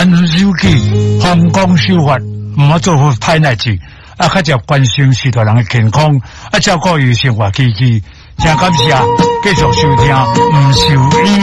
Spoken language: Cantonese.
安全守纪，奉公守法，唔好做歹代志。啊，较只关心许多人的健康，啊，照顾伊生活起居。真感谢，继续收听，唔受医